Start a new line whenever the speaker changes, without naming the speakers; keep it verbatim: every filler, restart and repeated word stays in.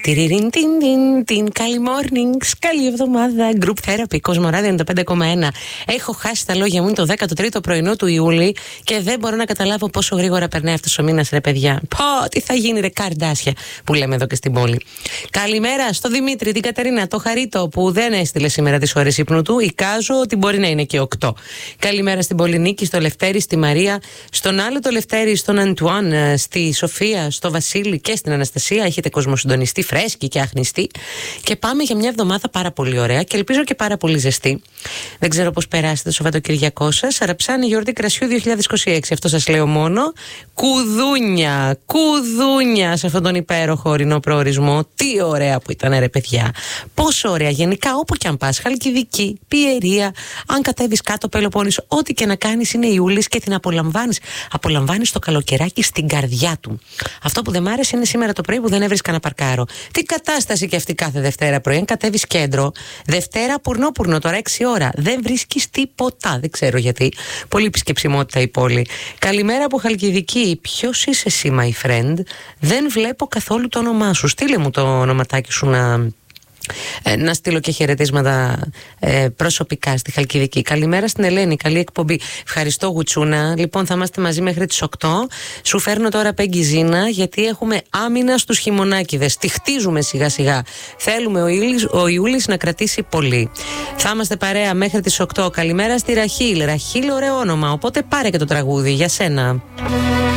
Τυριριν, την, την, την. Καλή morning, καλή εβδομάδα. Group Therapy, Κοσμοράδιο ενενήντα πέντε κόμμα ένα. Έχω χάσει τα λόγια μου, είναι το δέκατο τρίτο πρωινό του Ιούλη και δεν μπορώ να καταλάβω πόσο γρήγορα περνάει αυτός ο μήνας, ρε παιδιά. Πω, τι θα γίνει, ρε καρντάσια, που λέμε εδώ και στην πόλη. Καλημέρα στο Δημήτρη, την Κατερίνα, το Χαρίτο που δεν έστειλε σήμερα τις ώρες ύπνου του. Εικάζω ότι μπορεί να είναι και οκτώ. Καλημέρα στην Πολυνίκη, στο Λευτέρη, στη Μαρία, στον άλλο το Λευτέρη, στον Αντουάν, στη Σοφία, στο Βασίλη και στην Αναστασία. Έχετε κοσμοσυντονιστή, φρέσκη και αχνιστή. Και πάμε για μια εβδομάδα πάρα πολύ ωραία και ελπίζω και πάρα πολύ ζεστή. Δεν ξέρω πώς περάσετε το Σαββατοκυριακό σας. Ραψάνη γιορτή κρασιού δύο χιλιάδες είκοσι έξι. Αυτό σας λέω μόνο. Κουδούνια, κουδούνια σε αυτόν τον υπέροχο ορεινό προορισμό. Τι ωραία που ήταν, ρε παιδιά. Πόσο ωραία. Γενικά, όπου και αν πας, Χαλκιδική, Πιερία, αν κατέβεις κάτω Πελοπόννησο, ό,τι και να κάνεις είναι Ιούλης και την απολαμβάνεις. Απολαμβάνεις το καλοκαιράκι στην καρδιά του. Αυτό που δεν μ' άρεσε είναι σήμερα το πρωί που δεν έβρισκα να παρκάρω. Τι κατάσταση και αυτή κάθε Δευτέρα πρωί. Αν κατέβεις κέντρο, Δευτέρα πουρνό-πουρνό, τώρα έξι ώρα. Δεν βρίσκεις τίποτα. Δεν ξέρω γιατί. Πολύ επισκεψιμότητα η πόλη. Καλημέρα από Χαλκιδική. Ποιος είσαι εσύ, my friend? Δεν βλέπω καθόλου το όνομά σου. Στείλε μου το ονοματάκι σου να. Ε, να στείλω και χαιρετίσματα ε, προσωπικά στη Χαλκιδική. Καλημέρα στην Ελένη, καλή εκπομπή. Ευχαριστώ, Γουτσούνα. Λοιπόν, θα είμαστε μαζί μέχρι τις οκτώ. Σου φέρνω τώρα Πέγγι Ζήνα, γιατί έχουμε άμυνα στους χειμωνάκηδες. Τη χτίζουμε σιγά σιγά. Θέλουμε ο Ιούλης, ο Ιούλης να κρατήσει πολύ. Θα είμαστε παρέα μέχρι τις οκτώ. Καλημέρα στη Ραχίλ. Ραχίλ, ωραίο όνομα. Οπότε πάρε και το τραγούδι για σένα.